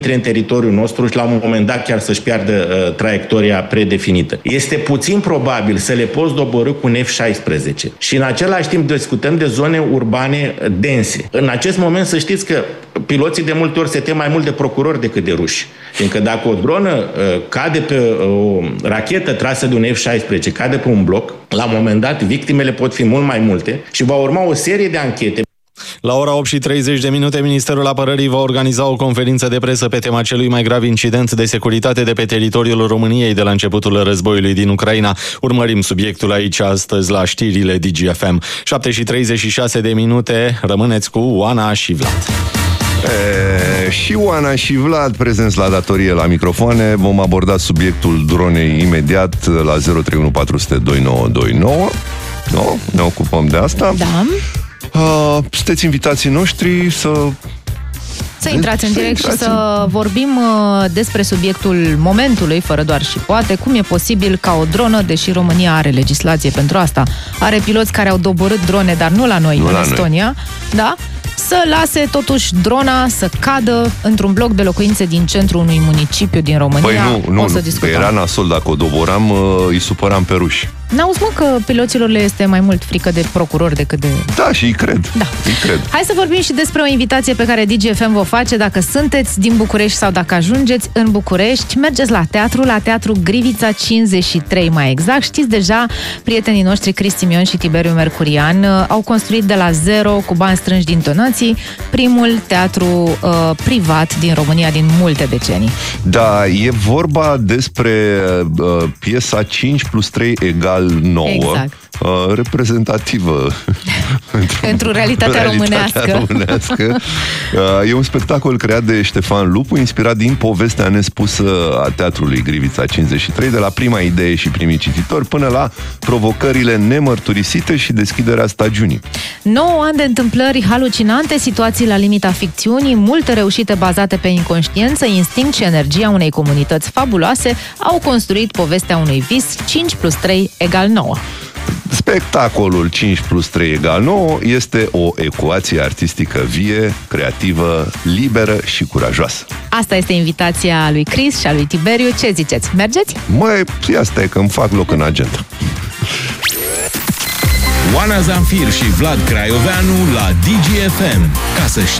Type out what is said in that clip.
în teritoriul nostru și la un moment dat chiar să-și piardă traiectoria predefinită. Este puțin probabil să le poți doborî cu un F-16 și în același timp discutăm de zone urbane dense. În acest moment să știți că piloții de multe ori se tem mai mult de procurori decât de ruși. Fiindcă dacă o dronă cade pe o rachetă trasă de un F-16, cade pe un bloc, la un moment dat victimele pot fi mult mai multe și va urma o serie de anchete. La ora 8:30, Ministerul Apărării va organiza o conferință de presă pe tema celui mai grav incident de securitate de pe teritoriul României de la începutul războiului din Ucraina. Urmărim subiectul aici astăzi la știrile DGFM. 7:36, rămâneți cu Oana și Vlad. Și Oana și Vlad prezenți la datorie la microfoane. Vom aborda subiectul dronei imediat la 031 400 2929. No? Ne ocupăm de asta. Da. Sunteți invitații noștri să intrați în direct și să vorbim despre subiectul momentului, fără doar și poate, cum e posibil ca o dronă, deși România are legislație pentru asta, are piloți care au doborât drone, dar nu la noi, în Estonia, da? Să lase totuși drona să cadă într-un bloc de locuințe din centrul unui municipiu din România. Păi nu, că era nasol, dacă o doboram, îi supăram pe ruși. N-auzi, mă, că piloților le este mai mult frică de procurori decât de... Da, și îi cred. Da. Îi cred. Hai să vorbim și despre o invitație pe care DGFM vă face. Dacă sunteți din București sau dacă ajungeți în București, mergeți la Teatru Grivița 53 mai exact. Știți deja, prietenii noștri Cristi Mion și Tiberiu Mercurian au construit de la zero, cu bani strânși din donații, primul teatru privat din România din multe decenii. Da, e vorba despre piesa 5 plus 3 egal 9. Exact. Reprezentativă pentru realitatea românească. E un spectacol creat de Ștefan Lupu, inspirat din povestea nespusă a Teatrului Grivița 53, de la prima idee și primii cititori până la provocările nemărturisite și deschiderea stagiunii. 9 ani de întâmplări halucinante, situații la limita ficțiunii, multe reușite bazate pe inconștiență, instinct și energia unei comunități fabuloase au construit povestea unui vis. 5 plus 3 egal 9. Spectacolul 5 plus 3 egal 9 este o ecuație artistică vie, creativă, liberă și curajoasă. Asta este invitația lui Chris și a lui Tiberiu. Ce ziceți? Mergeți? Măi, ia stai că îmi fac loc în agenda. Oana Zanfir și Vlad Craioveanu la DGFM. Ca să știi.